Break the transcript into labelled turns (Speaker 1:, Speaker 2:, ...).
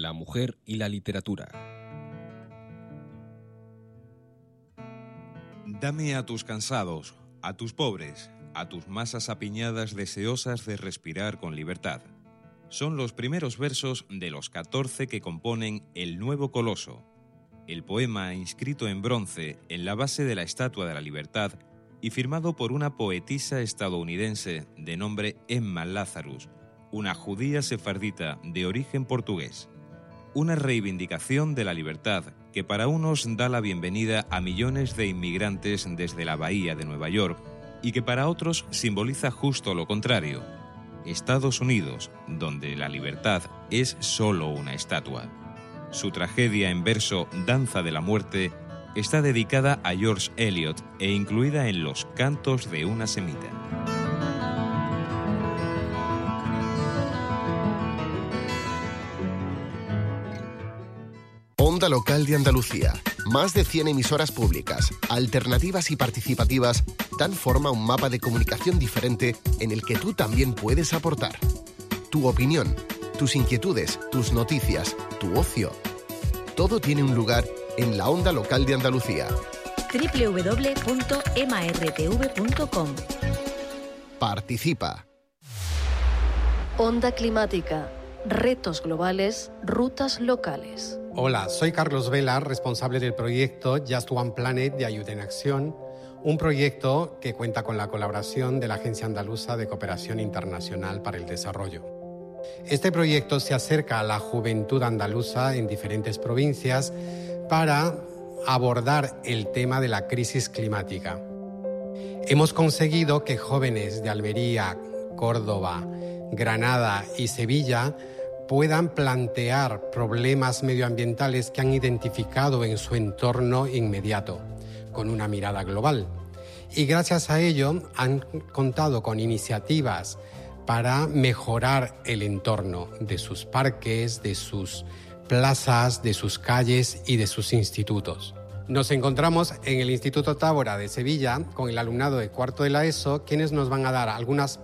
Speaker 1: la mujer y la literatura.
Speaker 2: Dame a tus cansados, a tus pobres, a tus masas apiñadas deseosas de respirar con libertad. Son los primeros versos de los 14 que componen El Nuevo Coloso, el poema inscrito en bronce en la base de la Estatua de la Libertad y firmado por una poetisa estadounidense de nombre Emma Lazarus, una judía sefardita de origen portugués. Una reivindicación de la libertad que para unos da la bienvenida a millones de inmigrantes desde la bahía de Nueva York y que para otros simboliza justo lo contrario: Estados Unidos, donde la libertad es solo una estatua. Su tragedia en verso Danza de la Muerte está dedicada a George Eliot e incluida en Los Cantos de una Semita.
Speaker 3: Onda Local de Andalucía. Más de 100 emisoras públicas, alternativas y participativas dan forma a un mapa de comunicación diferente en el que tú también puedes aportar. Tu opinión, tus inquietudes, tus noticias, tu ocio. Todo tiene un lugar en la Onda Local de Andalucía.
Speaker 4: www.martv.com.
Speaker 3: Participa.
Speaker 5: Onda climática. Retos globales, rutas locales.
Speaker 6: Hola, soy Carlos Vela, responsable del proyecto Just One Planet de Ayuda en Acción, un proyecto que cuenta con la colaboración de la Agencia Andaluza de Cooperación Internacional para el Desarrollo. Este proyecto se acerca a la juventud andaluza en diferentes provincias para abordar el tema de la crisis climática. Hemos conseguido que jóvenes de Almería, Córdoba, Granada y Sevilla puedan plantear problemas medioambientales que han identificado en su entorno inmediato, con una mirada global. Y gracias a ello han contado con iniciativas para mejorar el entorno de sus parques, de sus plazas, de sus calles y de sus institutos. Nos encontramos en el Instituto Tábora de Sevilla con el alumnado de cuarto de la ESO, quienes nos van a dar algunas